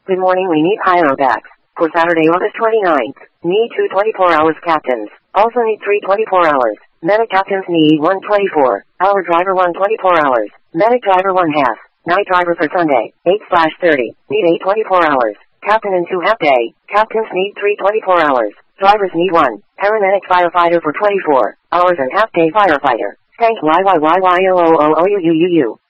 Good morning, we need Hydrovacs. For Saturday, August 29th. Need 2 24 hours captains. Also need 3 24 hours. Medic captains need 1 24. Hour driver 1 24 hours. Medic driver 1 half. Night driver for Sunday, 8/30. Need 8 24 hours. Captain and 2 half day. Captains need 3 24 hours. Drivers need 1. Paramedic firefighter for 24 hours and half day firefighter. Thank YYYYOOOOUUUU.